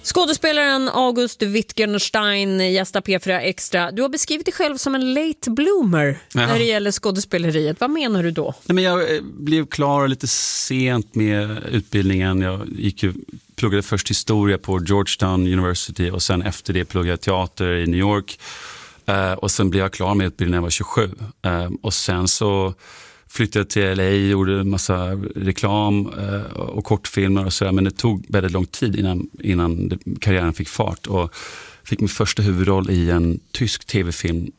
Skådespelaren August Wittgenstein gästar P4 Extra. Du har beskrivit dig själv som en late bloomer när det gäller skådespeleriet. Vad menar du då? Nej, men jag blev klar lite sent med utbildningen. Jag pluggade först historia på Georgetown University och sen efter det pluggade jag teater i New York. Och sen blev jag klar med utbildningen när jag var 27. Och sen så flyttade jag till LA, gjorde en massa reklam och kortfilmer och sådär. Men det tog väldigt lång tid innan karriären fick fart. Och fick min första huvudroll i en tysk tv-film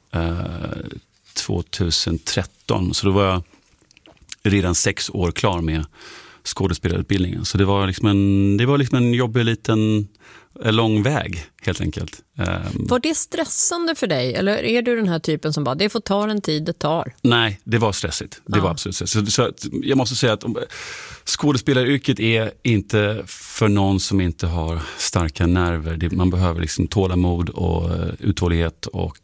2013. Så då var jag redan 6 år klar med skådespelarutbildningen. Så det var liksom en jobbig liten lång väg helt enkelt. Var det stressande för dig? Eller är du den här typen som bara, det får ta den tid det tar? Nej, det var stressigt. Det var absolut stressigt. Så jag måste säga att skådespelaryrket är inte för någon som inte har starka nerver. Man behöver liksom tålamod och uthållighet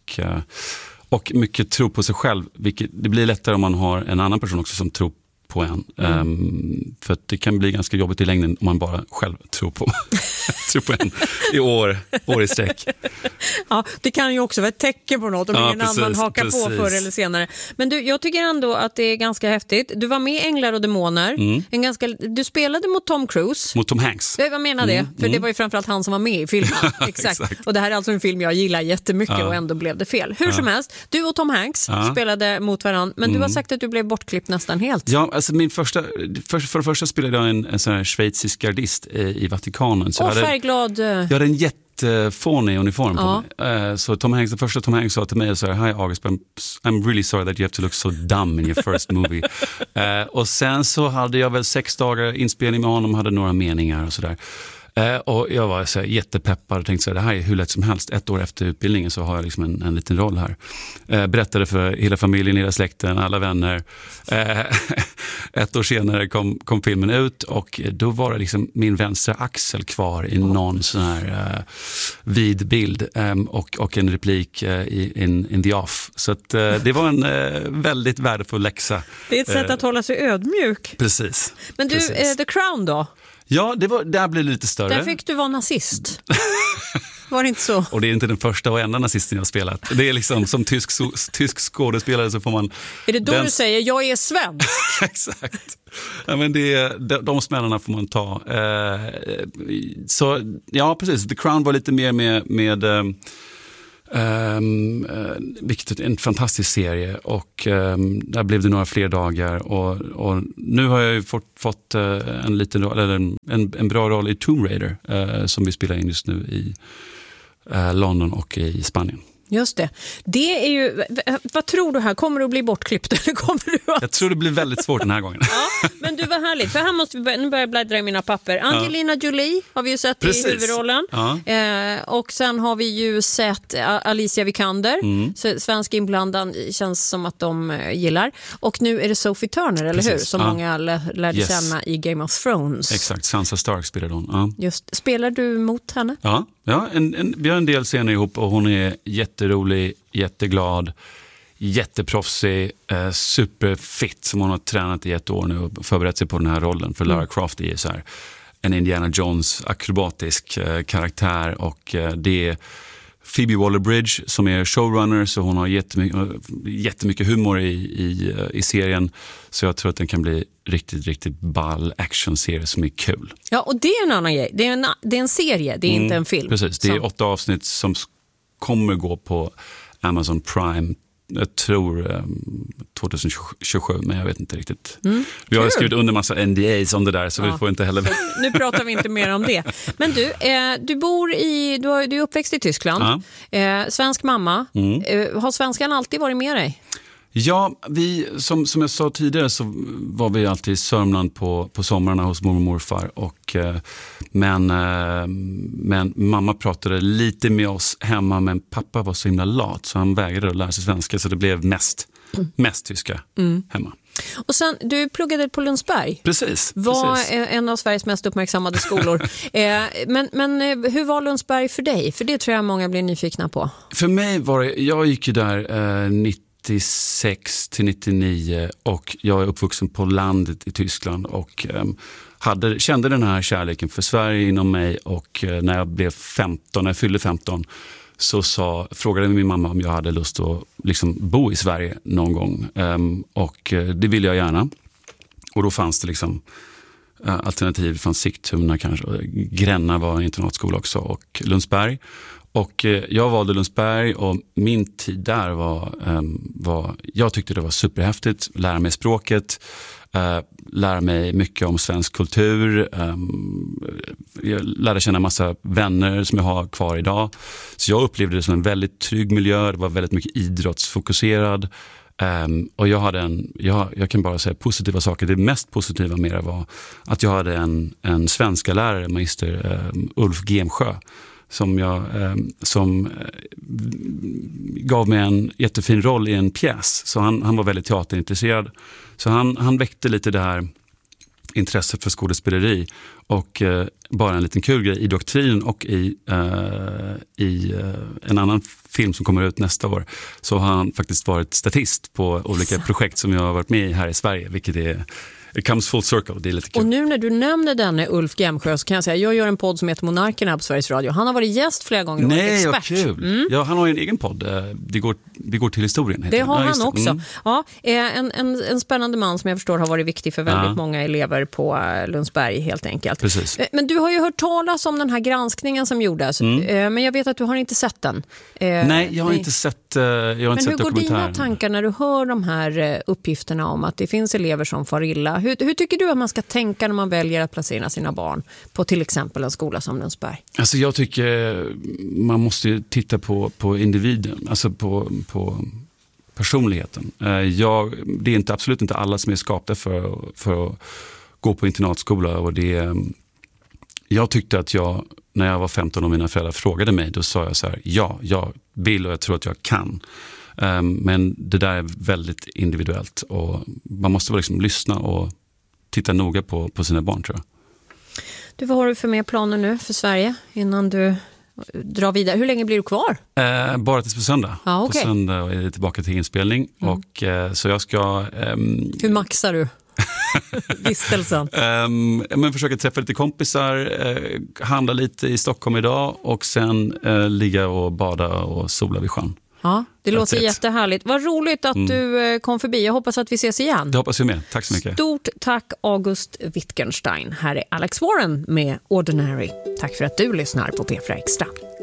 och mycket tro på sig själv. Det blir lättare om man har en annan person också som tror på en. För att det kan bli ganska jobbigt i längden om man bara själv tror på en i år i sträck. Ja, det kan ju också vara ett tecken på något om ingen annan hakar på förr eller senare. Men du, jag tycker ändå att det är ganska häftigt. Du var med i Änglar och demoner. Du spelade mot Tom Cruise. Mot Tom Hanks. Jag menar det, för det var ju framförallt han som var med i filmen. Exakt. Och det här är alltså en film jag gillar jättemycket och ändå blev det fel. Hur som helst, du och Tom Hanks spelade mot varandra, men du har sagt att du blev bortklippt nästan helt. Ja, alltså för det första spelade jag en sån här schweizisk gardist i Vatikanen. Så färgglad. Jag hade en jättefånig uniform på mig. Så Tom Hanks sa till mig så här: "Hi August, I'm really sorry that you have to look so dumb in your first movie." Och sen så hade jag väl 6 dagar inspelning med honom, hade några meningar och sådär. Och jag var så här jättepeppad och tänkte så här, det här är hur lätt som helst. 1 år efter utbildningen så har jag liksom en liten roll här. Berättade för hela familjen, hela släkten, alla vänner. 1 år senare kom filmen ut och då var det liksom min vänstra axel kvar i någon sån här vid bild och en replik in the off. Så att, det var en väldigt värdefull läxa. Det är ett sätt att hålla sig ödmjuk. Precis. Men du, The Crown då? Ja, där blev det lite större. Där fick du vara nazist. Var det inte så? Och det är inte den första och enda nazisten jag har spelat. Det är liksom som tysk skådespelare så får man... Är det då du säger, jag är svensk? Exakt. Ja, men de smällarna får man ta. Så ja, precis. The Crown var lite mer med vilket en fantastisk serie och där blev det några fler dagar och nu har jag ju fått en liten eller en bra roll i Tomb Raider som vi spelar in just nu i London och i Spanien. Just det. Det är ju, vad tror du här? Kommer du att bli bortklippt eller kommer du att... Jag tror det blir väldigt svårt den här gången. Ja, men du var härligt. För här måste nu börjar jag bläddra i mina papper. Angelina Jolie har vi ju sett i huvudrollen. Ja. Och sen har vi ju sett Alicia Vikander. Så svensk inblandad känns som att de gillar. Och nu är det Sophie Turner, eller hur? Som många lärde känna i Game of Thrones. Exakt, Sansa Stark spelade hon. Ja. Just. Spelar du mot henne? Ja, vi har en del scener ihop och hon är jätterolig, jätteglad, jätteproffsig, superfit som hon har tränat i 1 år nu och förberett sig på den här rollen. För Lara Croft är så här en Indiana Jones akrobatisk karaktär och det är Phoebe Waller-Bridge som är showrunner, så hon har jättemycket humor i serien, så jag tror att den kan bli riktigt ball actionserie som är kul. Ja, och det är en annan grej. Det är en serie, det är inte en film. Precis, det är 8 avsnitt som kommer gå på Amazon Prime. Jag tror 2027, men jag vet inte riktigt. Vi har skrivit under massa NDAs om det där, så vi får inte heller... Nu pratar vi inte mer om det. Men du är uppväxt i Tyskland. Svensk mamma. Har svenskan alltid varit med dig? Ja, som jag sa tidigare så var vi alltid i Sörmland på sommarna hos mormor och morfar. Men mamma pratade lite med oss hemma, men pappa var så himla lat så han vägrade att lära sig svenska, så det blev mest tyska hemma. Och sen, du pluggade på Lundsberg. Precis. Var en av Sveriges mest uppmärksammade skolor. Men hur var Lundsberg för dig? För det tror jag många blir nyfikna på. För mig var det, jag gick ju där 96 till 99 och jag är uppvuxen på landet i Tyskland och kände den här kärleken för Sverige inom mig, och när jag fyllde 15 så frågade min mamma om jag hade lust att liksom bo i Sverige någon gång, och det ville jag gärna. Och då fanns det liksom alternativ, det fanns Sigtuna kanske, Gränna var en internatskola också, och Lundsberg. Och jag valde Lundsberg, och min tid där var jag tyckte det var superhäftigt, lära mig språket, lära mig mycket om svensk kultur, jag lärde känna en massa vänner som jag har kvar idag. Så jag upplevde det som en väldigt trygg miljö, det var väldigt mycket idrottsfokuserad. Och jag kan bara säga positiva saker. Det mest positiva med det var att jag hade en svenska lärare, magister Ulf Gemsjö, som gav mig en jättefin roll i en pjäs. Så han var väldigt teaterintresserad. Så han väckte lite det här intresset för skådespeleri, och bara en liten kul grej, i Doktrinen och i en annan film som kommer ut nästa år, så har han faktiskt varit statist på olika projekt som jag har varit med i här i Sverige, vilket är it comes full circle, det är lite kul. Och nu när du nämner denne Ulf Gemsjö, så kan jag säga, jag gör en podd som heter Monarkerna här på Sveriges Radio. Han har varit gäst flera gånger och varit expert. Nej, vad kul. Ja, han har ju en egen podd, Vi går till historien. Det har han också. Ja, en spännande man som jag förstår har varit viktig för väldigt många elever på Lundsberg helt enkelt. Precis. Men du har ju hört talas om den här granskningen som gjordes, men jag vet att du har inte sett den. Nej, jag har inte sett dokumentären. Men hur går dina tankar när du hör de här uppgifterna om att det finns elever som far illa? Hur tycker du att man ska tänka när man väljer att placera sina barn på till exempel en skola som Lundsberg? Alltså jag tycker man måste titta på individen, alltså på personligheten. Det är absolut inte alla som är skapta för att gå på internatskola, och jag tyckte att när jag var 15 och mina föräldrar frågade mig, då sa jag så här: ja, jag vill och jag tror att jag kan. Men det där är väldigt individuellt, och man måste väl liksom lyssna och titta noga på sina barn, tror jag. Du, vad har du för mer planer nu för Sverige innan du drar vidare? Hur länge blir du kvar? Bara tills på söndag. Okay. På söndag är det tillbaka till inspelning. Och, så jag ska... Hur maxar du vistelsen? Men försöka träffa lite kompisar, handla lite i Stockholm idag, och sen ligga och bada och sola vid sjön. Ja, det låter jättehärligt. Vad roligt att du kom förbi. Jag hoppas att vi ses igen. Det hoppas jag med. Tack så mycket. Stort tack, August Wittgenstein. Här är Alex Warren med Ordinary. Tack för att du lyssnar på P4 Extra.